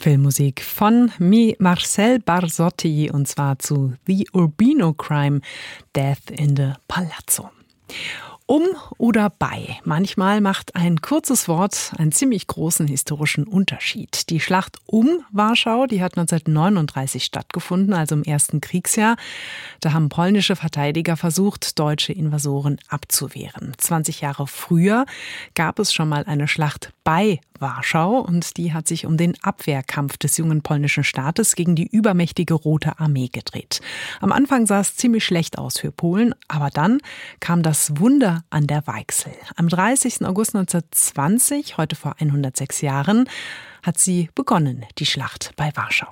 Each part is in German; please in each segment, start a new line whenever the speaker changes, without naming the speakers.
Filmmusik von Marcel Barsotti und zwar zu The Urbino Crime Death in the Palazzo. Um oder bei. Manchmal macht ein kurzes Wort einen ziemlich großen historischen Unterschied. Die Schlacht um Warschau, die hat 1939 stattgefunden, also im ersten Kriegsjahr. Da haben polnische Verteidiger versucht, deutsche Invasoren abzuwehren. 20 Jahre früher gab es schon mal eine Schlacht bei Warschau und die hat sich um den Abwehrkampf des jungen polnischen Staates gegen die übermächtige Rote Armee gedreht. Am Anfang sah es ziemlich schlecht aus für Polen, aber dann kam das Wunder an der Weichsel. Am 30. August 1920, heute vor 106 Jahren, hat sie begonnen, die Schlacht bei Warschau.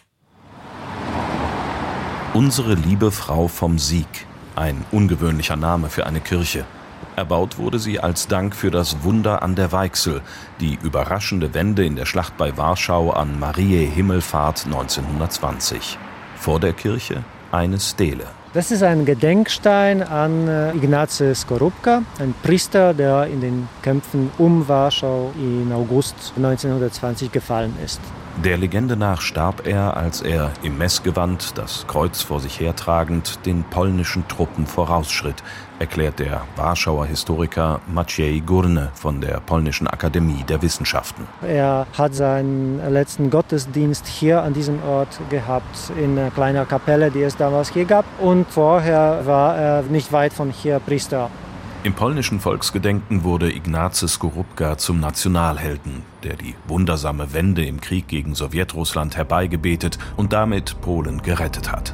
Unsere liebe Frau vom Sieg, ein ungewöhnlicher Name für eine Kirche. Erbaut wurde sie als Dank für das Wunder an der Weichsel, die überraschende Wende in der Schlacht bei Warschau an Mariä Himmelfahrt 1920. Vor der Kirche eine Stele.
Das ist ein Gedenkstein an Ignacy Skorupka, ein Priester, der in den Kämpfen um Warschau im August 1920 gefallen ist.
Der Legende nach starb er, als er im Messgewand, das Kreuz vor sich hertragend, den polnischen Truppen vorausschritt, erklärt der Warschauer Historiker Maciej Górny von der Polnischen Akademie der Wissenschaften.
Er hat seinen letzten Gottesdienst hier an diesem Ort gehabt, in einer kleinen Kapelle, die es damals hier gab. Und vorher war er nicht weit von hier Priester.
Im polnischen Volksgedenken wurde Ignacy Skorupka zum Nationalhelden, der die wundersame Wende im Krieg gegen Sowjetrussland herbeigebetet und damit Polen gerettet hat.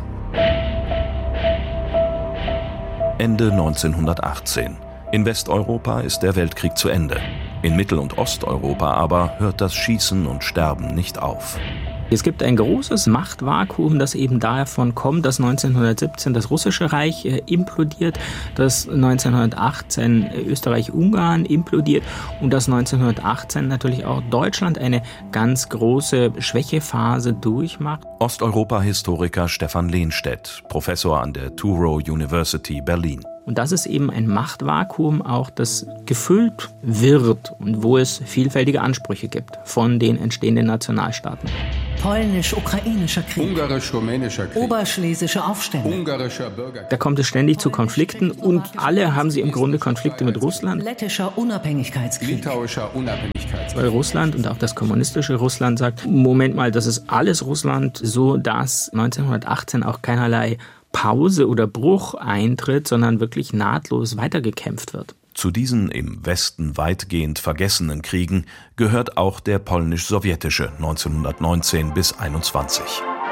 Ende 1918. In Westeuropa ist der Weltkrieg zu Ende. In Mittel- und Osteuropa aber hört das Schießen und Sterben nicht auf.
Es gibt ein großes Machtvakuum, das eben davon kommt, dass 1917 das Russische Reich implodiert, dass 1918 Österreich-Ungarn implodiert und dass 1918 natürlich auch Deutschland eine ganz große Schwächephase durchmacht.
Osteuropa-Historiker Stefan Lehnstedt, Professor an der Touro University Berlin.
Und das ist eben ein Machtvakuum auch, das gefüllt wird und wo es vielfältige Ansprüche gibt von den entstehenden Nationalstaaten.
Polnisch-ukrainischer Krieg,
Ungarisch-rumänischer Krieg,
oberschlesische Aufstände,
ungarischer Bürgerkrieg.
Da kommt es ständig zu Konflikten und alle haben sie im Grunde Konflikte mit Russland.
lettischer Unabhängigkeitskrieg,
Litauischer Unabhängigkeitskrieg.
Weil Russland und auch das kommunistische Russland sagt, Moment mal, das ist alles Russland, so dass 1918 auch keinerlei Pause oder Bruch eintritt, sondern wirklich nahtlos weitergekämpft wird.
Zu diesen im Westen weitgehend vergessenen Kriegen gehört auch der polnisch-sowjetische 1919 bis 1921.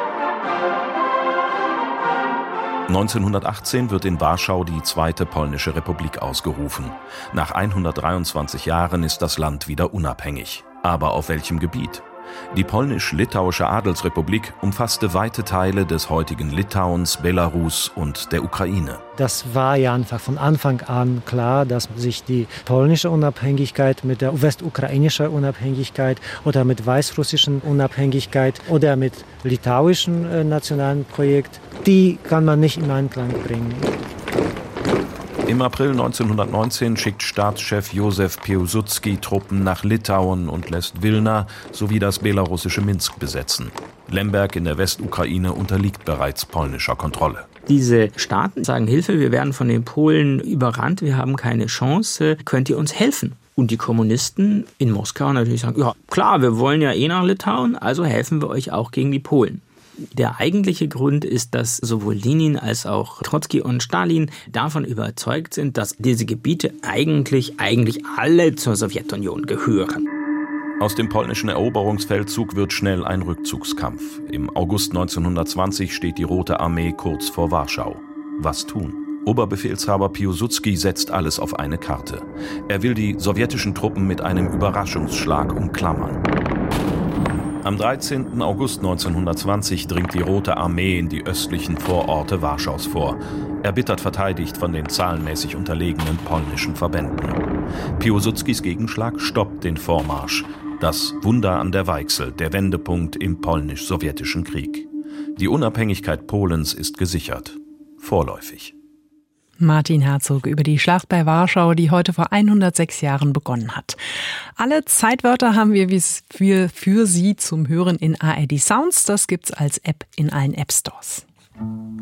1918 wird in Warschau die Zweite Polnische Republik ausgerufen. Nach 123 Jahren ist das Land wieder unabhängig. Aber auf welchem Gebiet? Die polnisch-litauische Adelsrepublik umfasste weite Teile des heutigen Litauens, Belarus und der Ukraine.
Das war ja einfach von Anfang an klar, dass sich die polnische Unabhängigkeit mit der westukrainischen Unabhängigkeit oder mit weißrussischen Unabhängigkeit oder mit litauischen nationalen Projekt, die kann man nicht in Einklang bringen.
Im April 1919 schickt Staatschef Józef Piłsudski Truppen nach Litauen und lässt Wilna sowie das belarussische Minsk besetzen. Lemberg in der Westukraine unterliegt bereits polnischer Kontrolle.
Diese Staaten sagen, Hilfe, wir werden von den Polen überrannt, wir haben keine Chance, könnt ihr uns helfen? Und die Kommunisten in Moskau natürlich sagen, ja klar, wir wollen ja nach Litauen, also helfen wir euch auch gegen die Polen. Der eigentliche Grund ist, dass sowohl Lenin als auch Trotzki und Stalin davon überzeugt sind, dass diese Gebiete eigentlich alle zur Sowjetunion gehören.
Aus dem polnischen Eroberungsfeldzug wird schnell ein Rückzugskampf. Im August 1920 steht die Rote Armee kurz vor Warschau. Was tun? Oberbefehlshaber Piłsudski setzt alles auf eine Karte. Er will die sowjetischen Truppen mit einem Überraschungsschlag umklammern. Am 13. August 1920 dringt die Rote Armee in die östlichen Vororte Warschaus vor, erbittert verteidigt von den zahlenmäßig unterlegenen polnischen Verbänden. Piłsudskis Gegenschlag stoppt den Vormarsch. Das Wunder an der Weichsel, der Wendepunkt im polnisch-sowjetischen Krieg. Die Unabhängigkeit Polens ist gesichert. Vorläufig.
Martin Herzog über die Schlacht bei Warschau, die heute vor 106 Jahren begonnen hat. Alle Zeitwörter haben wir für Sie zum Hören in ARD Sounds. Das gibt's als App in allen App Stores.